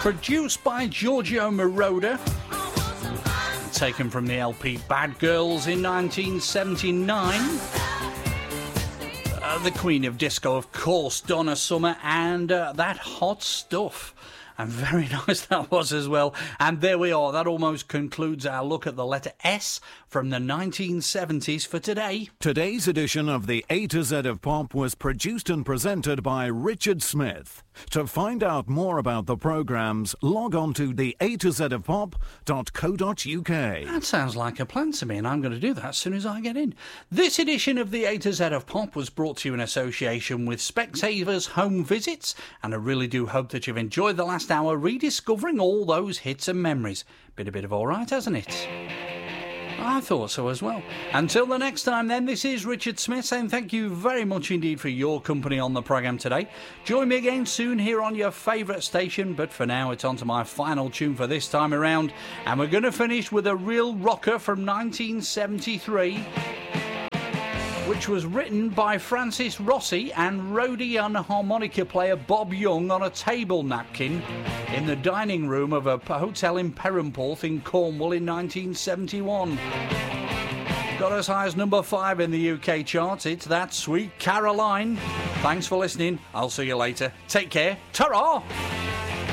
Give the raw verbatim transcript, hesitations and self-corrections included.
Produced by Giorgio Moroder. Taken from the L P Bad Girls in nineteen seventy-nine. Uh, the Queen of Disco, of course, Donna Summer, and uh, that hot stuff. And very nice that was as well. And there we are. That almost concludes our look at the letter S from the nineteen seventies for today. Today's edition of the A to Z of Pop was produced and presented by Richard Smith. To find out more about the programmes, log on to the A to Z of Pop dot co dot uk. That sounds like a plan to me, and I'm going to do that as soon as I get in. This edition of the A to Z of Pop was brought to you in association with Specsavers Home Visits, and I really do hope that you've enjoyed the last hour rediscovering all those hits and memories. Been a bit of all right, hasn't it? I thought so as well. Until the next time then, this is Richard Smith saying thank you very much indeed for your company on the programme today. Join me again soon here on your favourite station, but for now it's on to my final tune for this time around, and we're going to finish with a real rocker from nineteen seventy-three, which was written by Francis Rossi and roadie and harmonica player Bob Young on a table napkin in the dining room of a hotel in Perranporth in Cornwall in nineteen seventy-one. Got as high as number five in the U K charts. It's That Sweet Caroline. Thanks for listening. I'll see you later. Take care. Ta-ra!